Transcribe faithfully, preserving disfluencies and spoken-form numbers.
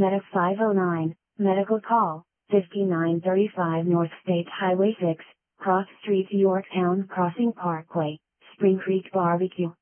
Medic five oh nine, medical call, fifty-nine thirty-five North State Highway six, Cross Street Yorktown Crossing Parkway, Spring Creek Barbecue.